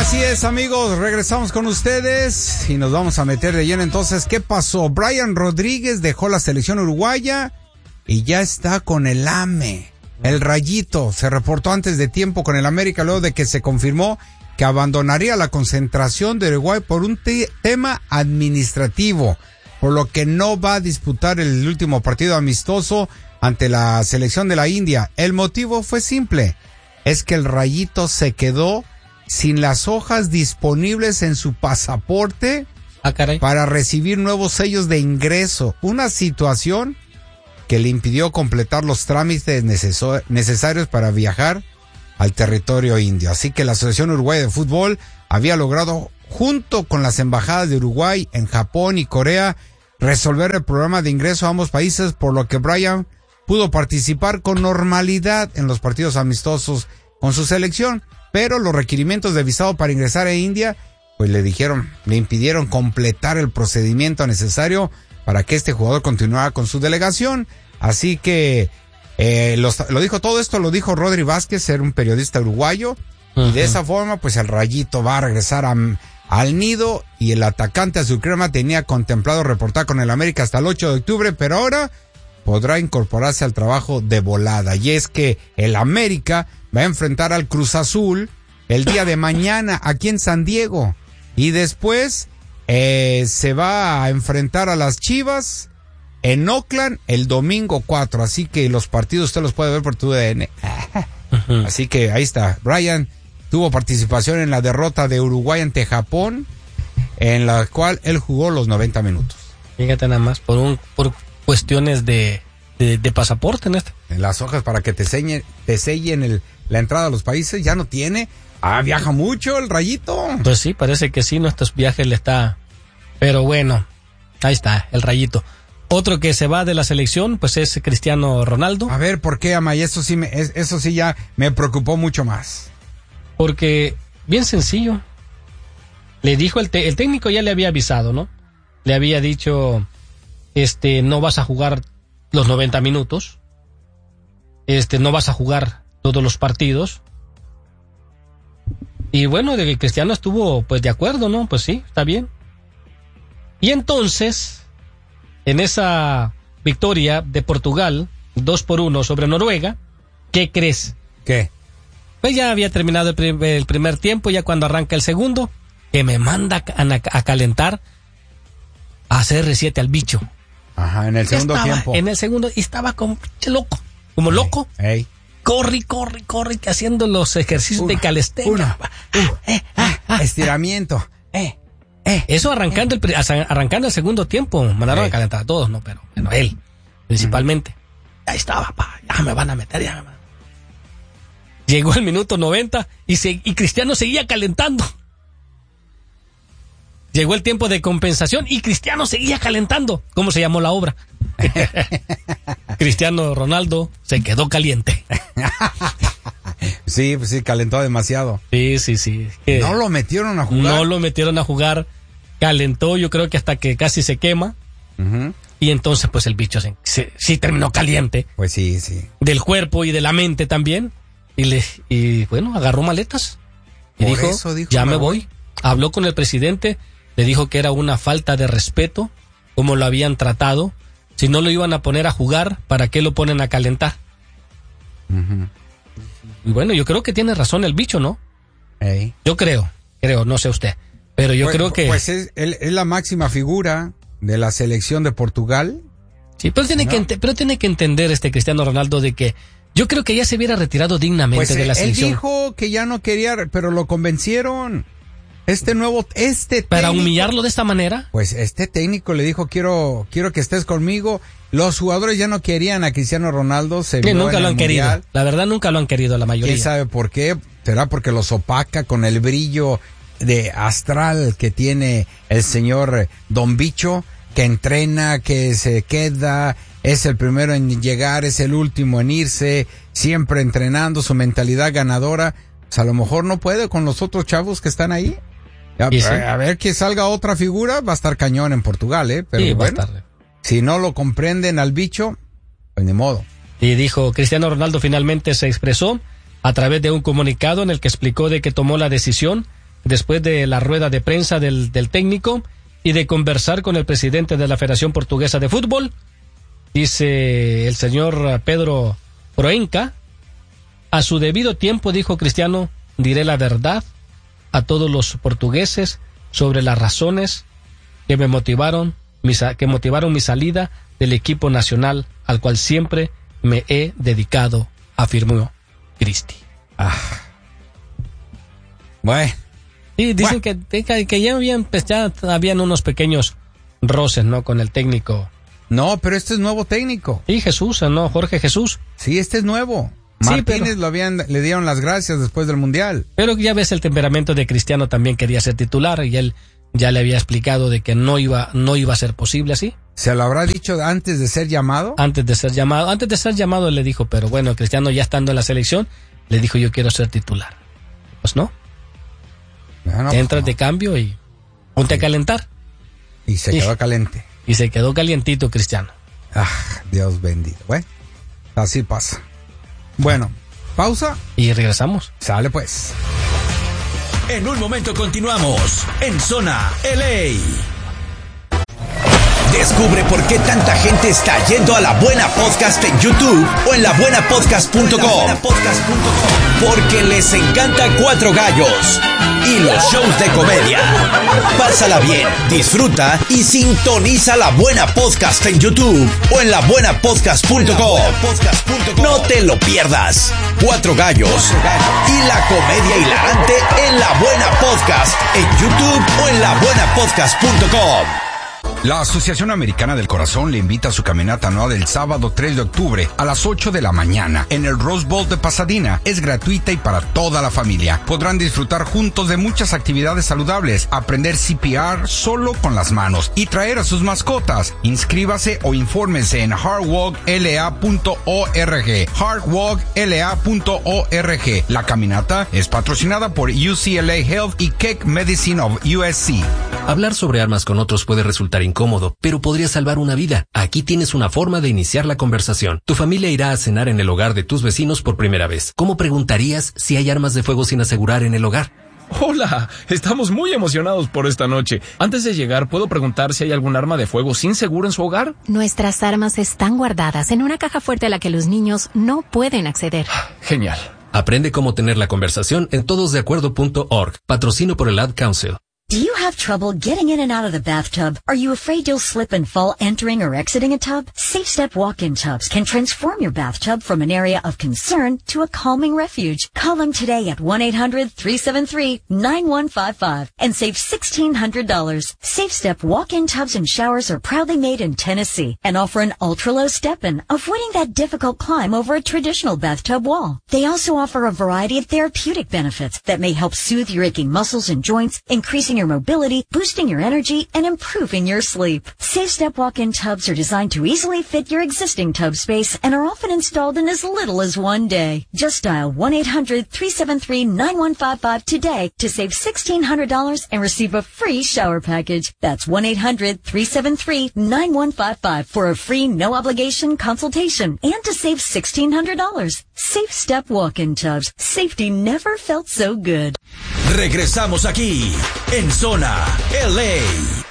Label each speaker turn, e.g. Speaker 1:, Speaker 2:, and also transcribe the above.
Speaker 1: Así es, amigos, regresamos con ustedes y nos vamos a meter de lleno. Entonces, ¿qué pasó? Brian Rodríguez dejó la selección uruguaya y ya está con el AME. El Rayito se reportó antes de tiempo con el América luego de que se confirmó que abandonaría la concentración de Uruguay por un tema administrativo, por lo que no va a disputar el último partido amistoso ante la selección de la India. El motivo fue simple, es que el Rayito se quedó sin las hojas disponibles en su pasaporte para recibir nuevos sellos de ingreso, una situación que le impidió completar los trámites necesarios para viajar al territorio indio. Así que la Asociación Uruguaya de Fútbol había logrado, junto con las embajadas de Uruguay en Japón y Corea, resolver el problema de ingreso a ambos países, por lo que Brian pudo participar con normalidad en los partidos amistosos con su selección, pero los requerimientos de visado para ingresar a India, pues le impidieron completar el procedimiento necesario para que este jugador continuara con su delegación. Así que lo dijo todo esto, lo dijo Rodri Vázquez, era un periodista uruguayo, y de esa forma pues el Rayito va a regresar al nido, y el atacante azulcrema tenía contemplado reportar con el América hasta el 8 de octubre, pero ahora podrá incorporarse al trabajo de volada. Y es que el América va a enfrentar al Cruz Azul el día de mañana aquí en San Diego, y después se va a enfrentar a las Chivas en Oakland el domingo 4, así que los partidos usted los puede ver por tu DN. Así que ahí está. Brian tuvo participación en la derrota de Uruguay ante Japón, en la cual él jugó los 90 minutos.
Speaker 2: Fíjate nada más, por cuestiones de pasaporte en
Speaker 1: En las hojas para que te sellen la entrada a los países, ya no tiene. Viaja mucho el Rayito.
Speaker 2: Pues sí, parece que sí, nuestros viajes le está. Pero bueno, ahí está, el Rayito. Otro que se va de la selección, pues es Cristiano Ronaldo.
Speaker 1: A ver, ¿por qué, Amay? Eso sí ya me preocupó mucho más.
Speaker 2: Porque, bien sencillo, le dijo el técnico, ya le había avisado, ¿no? Le había dicho, no vas a jugar los 90 minutos, no vas a jugar todos los partidos. Y bueno, de que Cristiano estuvo pues de acuerdo, ¿no? Pues sí, está bien. Y entonces, en esa victoria de Portugal, 2-1 sobre Noruega, ¿qué crees?
Speaker 1: ¿Qué?
Speaker 2: Pues ya había terminado el primer tiempo, ya cuando arranca el segundo, que me manda a calentar a CR7 al bicho.
Speaker 1: Ajá, en el segundo tiempo.
Speaker 2: En el segundo, y estaba como loco.
Speaker 1: Ey.
Speaker 2: Corre, haciendo los ejercicios de calistenia.
Speaker 1: Estiramiento.
Speaker 2: Eso arrancando el segundo tiempo, mandaron a calentar a todos, ¿no? Pero bueno, él, principalmente. Ahí estaba, ya me van a meter, Llegó el minuto 90 y Cristiano seguía calentando. Llegó el tiempo de compensación y Cristiano seguía calentando. ¿Cómo se llamó la obra? Cristiano Ronaldo se quedó caliente.
Speaker 1: Sí, pues sí, calentó demasiado.
Speaker 2: Sí.
Speaker 1: No lo metieron a jugar.
Speaker 2: Calentó, yo creo que hasta que casi se quema. Y entonces pues el bicho sí terminó caliente.
Speaker 1: Pues sí.
Speaker 2: Del cuerpo y de la mente también. Y bueno, agarró maletas. Y dijo, ya me voy. Habló con el presidente, le dijo que era una falta de respeto, como lo habían tratado. Si no lo iban a poner a jugar, ¿para qué lo ponen a calentar? Y bueno, yo creo que tiene razón el bicho, ¿no? Yo creo, no sé usted. Pero yo creo que...
Speaker 1: Pues es la máxima figura de la selección de Portugal.
Speaker 2: Sí, pero tiene que entender Cristiano Ronaldo de que yo creo que ya se hubiera retirado dignamente de la selección.
Speaker 1: Él dijo que ya no quería, pero lo convencieron.
Speaker 2: Para humillarlo de esta manera.
Speaker 1: Pues este técnico le dijo, quiero que estés conmigo. Los jugadores ya no querían a Cristiano Ronaldo.
Speaker 2: Nunca lo han querido. La verdad, nunca lo han querido la mayoría.
Speaker 1: ¿Quién sabe por qué? ¿Será porque los opaca con el brillo de astral que tiene el señor Don Bicho, que entrena, que se queda, es el primero en llegar, es el último en irse, siempre entrenando, su mentalidad ganadora? Pues a lo mejor no puede con los otros chavos que están ahí. A ver que salga otra figura, va a estar cañón en Portugal, pero
Speaker 2: sí,
Speaker 1: bueno, si no lo comprenden al bicho, pues ni modo.
Speaker 2: Y dijo, Cristiano Ronaldo finalmente se expresó a través de un comunicado en el que explicó de que tomó la decisión después de la rueda de prensa del técnico y de conversar con el presidente de la Federación Portuguesa de Fútbol, dice el señor Pedro Proença, a su debido tiempo, dijo Cristiano, diré la verdad a todos los portugueses sobre las razones que motivaron mi salida del equipo nacional al cual siempre me he dedicado, afirmó Cristi.
Speaker 1: Bueno.
Speaker 2: Sí, dicen que ya habían unos pequeños roces, ¿no? Con el técnico.
Speaker 1: No, pero este es nuevo técnico.
Speaker 2: Sí, Jesús, ¿no? Jorge Jesús.
Speaker 1: Sí, este es nuevo. Martínez le dieron las gracias después del Mundial.
Speaker 2: Pero ya ves el temperamento de Cristiano, también quería ser titular y él ya le había explicado de que no iba a ser posible así.
Speaker 1: ¿Se lo habrá dicho antes de ser llamado?
Speaker 2: Antes de ser llamado él le dijo, pero bueno, Cristiano ya estando en la selección, le dijo yo quiero ser titular. Pues no. Entras de cambio y ponte a calentar.
Speaker 1: Y se quedó caliente.
Speaker 2: Y se quedó calientito Cristiano.
Speaker 1: Dios bendito. Bueno, así pasa. Bueno, pausa.
Speaker 2: Y regresamos.
Speaker 1: Sale pues.
Speaker 3: En un momento continuamos en Zona LA. Descubre por qué tanta gente está yendo a La Buena Podcast en YouTube o en labuenapodcast.com. Porque les encanta Cuatro Gallos y los shows de comedia. Pásala bien, disfruta y sintoniza La Buena Podcast en YouTube o en labuenapodcast.com. No te lo pierdas. Cuatro Gallos y la comedia hilarante en La Buena Podcast en YouTube o en labuenapodcast.com.
Speaker 1: La Asociación Americana del Corazón le invita a su caminata anual el sábado 3 de octubre a las 8 de la mañana en el Rose Bowl de Pasadena. Es gratuita y para toda la familia. Podrán disfrutar juntos de muchas actividades saludables, aprender CPR solo con las manos y traer a sus mascotas. Inscríbase o infórmese en hardwalkla.org. hardwalkla.org. La caminata es patrocinada por UCLA Health y Keck Medicine of USC.
Speaker 4: Hablar sobre armas con otros puede resultar incómodo, pero podría salvar una vida. Aquí tienes una forma de iniciar la conversación. Tu familia irá a cenar en el hogar de tus vecinos por primera vez. ¿Cómo preguntarías si hay armas de fuego sin asegurar en el hogar?
Speaker 5: Hola, estamos muy emocionados por esta noche. Antes de llegar, ¿puedo preguntar si hay algún arma de fuego sin seguro en su hogar?
Speaker 6: Nuestras armas están guardadas en una caja fuerte a la que los niños no pueden acceder.
Speaker 5: Genial.
Speaker 4: Aprende cómo tener la conversación en todosdeacuerdo.org. Patrocino por el Ad Council.
Speaker 7: Do you have trouble getting in and out of the bathtub? Are you afraid you'll slip and fall entering or exiting a tub? Safe Step walk-in tubs can transform your bathtub from an area of concern to a calming refuge. Call them today at 1-800-373-9155 and save $1,600. Safe Step walk-in tubs and showers are proudly made in Tennessee and offer an ultra-low step-in, avoiding that difficult climb over a traditional bathtub wall. They also offer a variety of therapeutic benefits that may help soothe your aching muscles and joints, increasing your mobility, boosting your energy, and improving your sleep. Safe Step walk-in tubs are designed to easily fit your existing tub space and are often installed in as little as one day. Just dial 1-800-373-9155 today to save $1,600 and receive a free shower package. That's 1-800-373-9155 for a free no-obligation consultation and to save $1,600. Safe Step walk-in tubs. Safety never felt so good.
Speaker 3: Regresamos aquí en Zona LA.